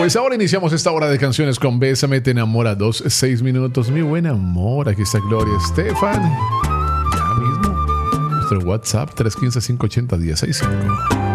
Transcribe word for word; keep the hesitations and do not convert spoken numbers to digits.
Pues ahora iniciamos esta hora de canciones con Bésame, te enamora, dos, seis minutos. Mi buen amor, aquí está Gloria Estefan. Ya mismo, nuestro WhatsApp tres uno cinco, cinco ocho cero, uno seis cinco.